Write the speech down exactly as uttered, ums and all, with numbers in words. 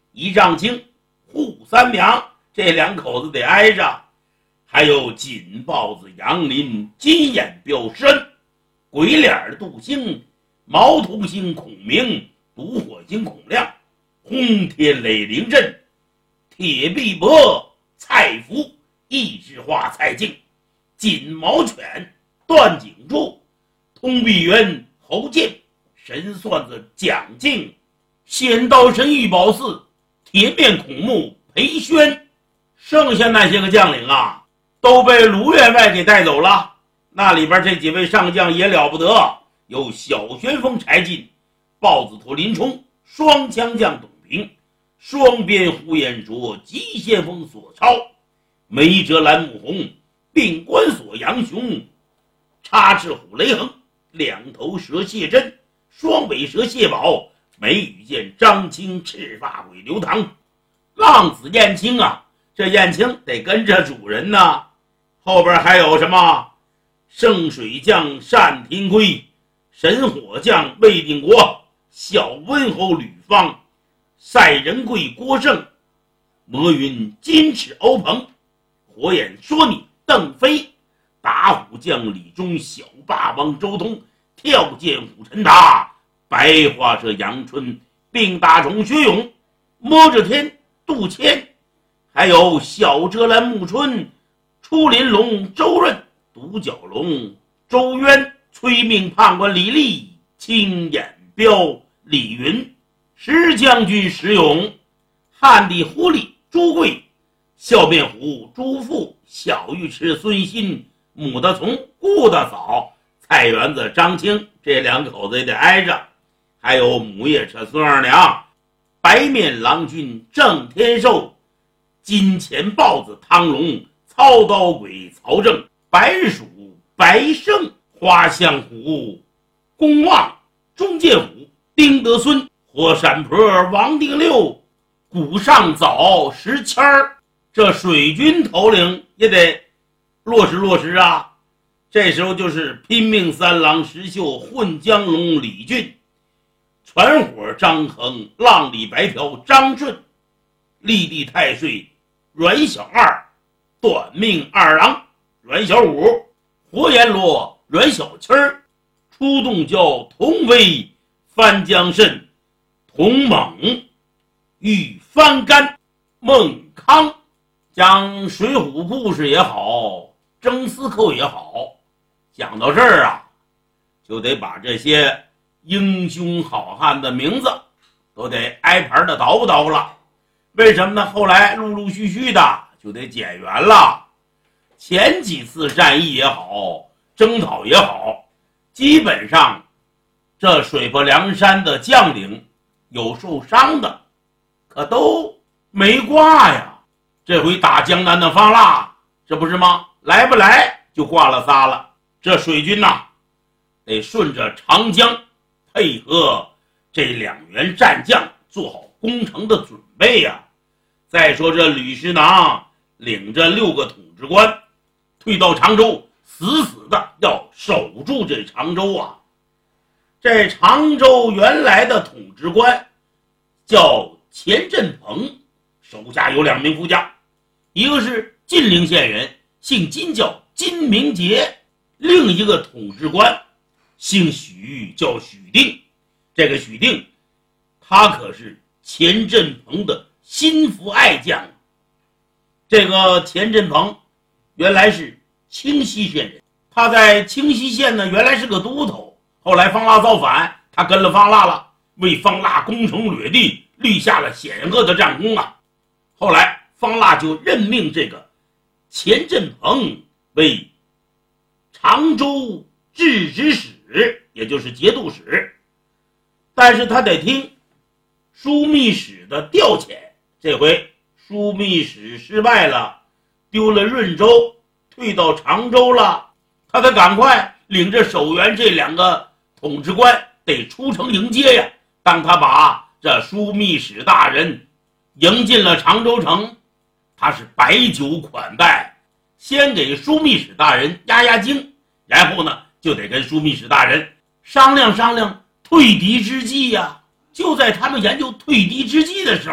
一丈青，扈三娘，这两口子得挨着。还有锦豹子杨林、金眼彪申、鬼脸杜兴、毛头星孔明、毒火星孔亮、轰天雷凌震、铁臂伯蔡福、异志化蔡敬、锦毛犬段景柱、通臂猿侯健、神算子蒋敬、仙刀神玉宝寺、铁面孔目裴宣。剩下那些个将领啊，都被卢员外给带走了。那里边这几位上将也了不得，有小旋风柴进、豹子头林冲、双枪将董平、双鞭呼延灼、急先锋索超、梅折兰穆弘、并关索杨雄、插翅虎雷横、两头蛇谢真、双尾蛇谢宝、梅雨剑张青、赤发鬼刘唐、浪子燕青啊，这燕青得跟着主人呢。后边还有什么圣水将单廷圭、神火将魏定国、小温侯吕方、赛仁贵郭盛、魔云金翅欧鹏、火眼说你邓飞、打虎将李忠、小霸王周通、跳涧虎陈达、白花蛇杨春、并大虫薛勇、摸着天杜迁，还有小遮拦穆春、出林龙周润、独角龙周渊、催命判官李立、青眼彪李云、石将军石勇、汉地狐狸朱贵、笑面虎朱富、小尉迟孙新、母大从顾大嫂、菜园子张青，这两口子也得挨着。还有母夜叉孙二娘、白面郎君郑天寿、金钱豹子汤龙、操刀鬼曹正、白日鼠白胜、花象虎公望、钟介虎丁德孙、火山坡王定六、古上早石谦儿。这水军头领也得落实落实啊。这时候就是拼命三郎石秀、混江龙李俊、传火张衡、浪里白条张顺、立地太岁阮小二、短命二郎阮小五、火焰罗阮小七儿、出动教童威翻江蜃、童猛、玉翻干、孟康。讲水浒故事也好，征司寇也好，讲到这儿啊，就得把这些英雄好汉的名字都得挨盘的捣鼓捣鼓了。为什么呢？后来陆陆续续的就得减员了。前几次战役也好，征讨也好，基本上这水泊梁山的将领有受伤的，可都没挂呀。这回打江南的方腊，这不是吗？来不来就挂了仨了。这水军呐，得顺着长江，配合这两员战将做好攻城的准备呀、啊。再说这吕师囊领着六个统治官退到常州，死死的要守住这常州啊。这常州原来的统治官叫钱振鹏，手下有两名副将，一个是晋陵县人，姓金，叫金明杰；另一个统治官姓许，叫许定。这个许定他可是钱振鹏的心腹爱将。这个钱振鹏原来是清溪县人，他在清溪县呢原来是个都头，后来方腊造反，他跟了方腊了，为方腊攻城掠地立下了显赫的战功啊。后来方腊就任命这个钱振鹏为常州制止使，也就是节度使，但是他得听枢密使的调遣。这回枢密使失败了，丢了润州，退到常州了，他得赶快领着守员这两个统治官得出城迎接呀。当他把这枢密使大人迎进了常州城，他是摆酒款待，先给枢密使大人压压惊，然后呢就得跟枢密使大人商量商量退敌之计呀。就在他们研究退敌之计的时候，